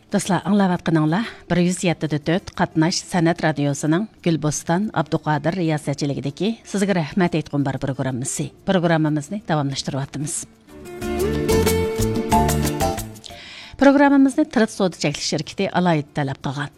Dostlar, anlayatqanыңlar 107.4 Qatnash San'at radiosuning Gulbostan Abduqodir riyosatchiligidagi sizga rahmat aytgan bir programmamizni davomlashtiryapmiz. Programmamizni Tirt savdo cheklik shirkati alohida talab qilgan.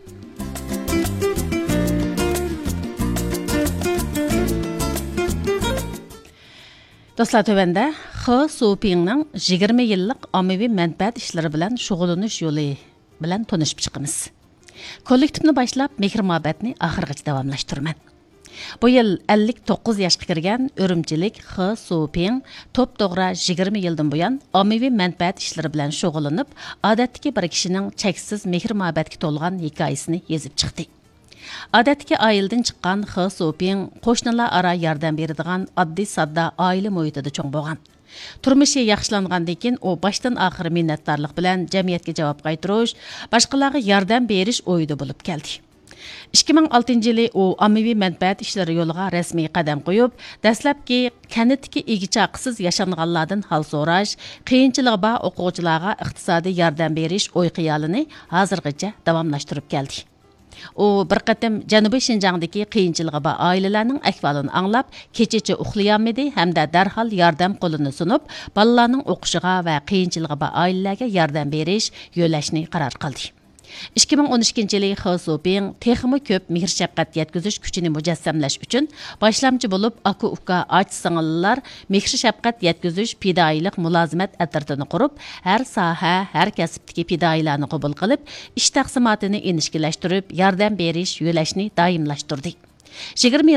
Dostlar, tövəndə Xi Supingning 20 yillik ommaviy manfaat ishlari bilan shug'ullanish yo'li bilan tanishib chiqamiz. Kollektivni boshlab mehr-muhabbatni oxirigacha davomlashtirman. Bu yil 59 yoshga kirgan Urumchilik Xi Suping to'p-to'g'ri 20 yildan buyon ommaviy manfaat ishlari bilan shug'ullanib, odatdagi bir kishining cheksiz mehr-muhabbatga to'lgan hikoyasini yozib chiqdi. Odatdagi oiladan chiqqan Xi Suping qo'shnilar aro yordam beradigan oddiy sodda oila muhitida cho'ng bo'lgan. Turmushi yaxshilangandan keyin u boshdan oxir minnatdorlik bilan jamiyatga javob qaytarish, boshqalarga yordam berish o'yida bo'lib keldi. 2006 u ommaviy manfaat ishlari yo'liga rasmiy qadam qo'yib, dastlabki kanitdagi egichaqsiz yashanganlardan hal so'rash, qiyinchiligi bor o'quvchilarga iqtisodiy yordam berish o'y-xayolini hozirgacha davomlashtirib keldi. U bir qatim Janubiy Shinjongdagi qiyinchiligi bor oilalarning ahvolini anglab, kechacha uxlayolmadi hamda darhol yordam qo'lini sunib, bolalarning o'qishiga va qiyinchiligi bor oilalarga yordam berish yo'lashni qaror qildi. 2012 Xi Suping texmi ko'p mehr-shafqat yetkazish kuchini mujassamlash uchun boshlamchi bo'lib aka-uka och-singillar mehr-shafqat yetkazish fidoyilik mulozimat atirtini qurib, har soha, har kasbdagi fidoyilarni qabul qilib, ish taqsimotini inishkilashtirib, yordam berish yo'lashni doimlashtirdi. 20